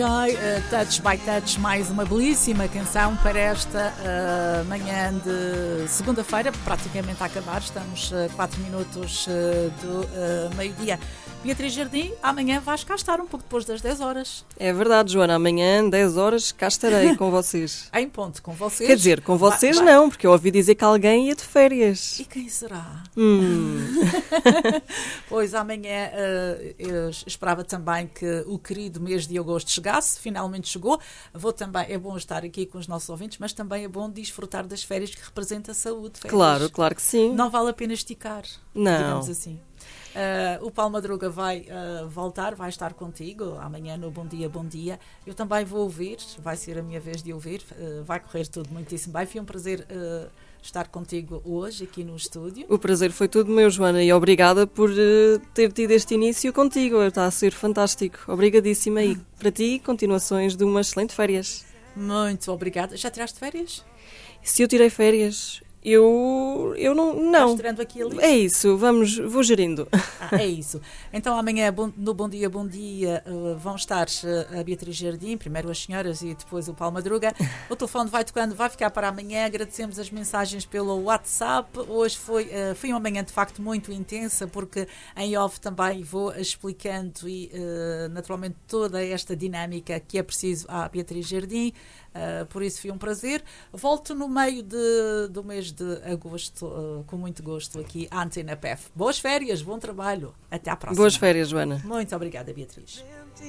Joy, Touch by Touch, mais uma belíssima canção para esta manhã de segunda-feira, praticamente a acabar, estamos 4 minutos do meio-dia. Beatriz Jardim, amanhã vais cá estar um pouco depois das 10 horas. É verdade, Joana, amanhã, 10 horas, cá estarei com vocês. Em ponto, com vocês? Quer dizer, com vocês não, porque eu ouvi dizer que alguém ia de férias. E quem será? Pois amanhã eu esperava também que o querido mês de agosto chegasse, finalmente chegou. É bom estar aqui com os nossos ouvintes, mas também é bom desfrutar das férias que representa a saúde. Claro que sim. Não vale a pena esticar, não. Digamos assim. O Paulo Madruga vai voltar, vai estar contigo amanhã no Bom Dia, Bom Dia. Eu também vou ouvir, vai ser a minha vez de ouvir, vai correr tudo muitíssimo bem. Foi um prazer estar contigo hoje aqui no estúdio. O prazer foi todo meu, Joana, e obrigada por ter tido este início contigo. Está a ser fantástico. Obrigadíssima e para ti, continuações de umas excelentes férias. Muito obrigada. Já tiraste férias? Se eu tirei férias... Eu não. Estás tirando aqui ali? É isso, vou gerindo. É isso. Então amanhã no Bom Dia, Bom Dia vão estar a Beatriz Jardim, primeiro as senhoras e depois o Paulo Madruga. O telefone vai tocando, vai ficar para amanhã. Agradecemos as mensagens pelo WhatsApp. Hoje foi uma manhã de facto muito intensa, porque em off também vou explicando e naturalmente toda esta dinâmica que é preciso à Beatriz Jardim. Por isso foi um prazer. Volto no meio do mês de agosto com muito gosto aqui à Antena PF. Boas férias, bom trabalho. Até à próxima. Boas férias, Joana. Muito obrigada, Beatriz.